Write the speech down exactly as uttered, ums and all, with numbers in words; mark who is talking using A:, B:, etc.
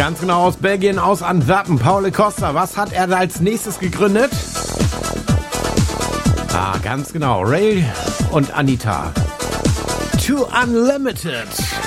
A: Ganz genau, aus Belgien, aus Antwerpen. Paul Costa, was hat er als nächstes gegründet? Ah, ganz genau, Ray und Anita. Too Unlimited.